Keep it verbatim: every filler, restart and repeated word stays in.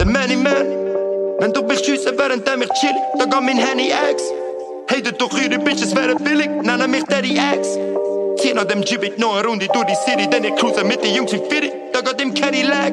Many man. Wenn du mich schiessen, während der mich chillig, da geht mein Handy X. Hatet doch eure Bitches wären billig, nennen mich Daddy X. Zieh nach dem Gibbet noch eine Runde durch die City, denn ich cruise mit den Jungs wie Fitty, da geht im Cadillac.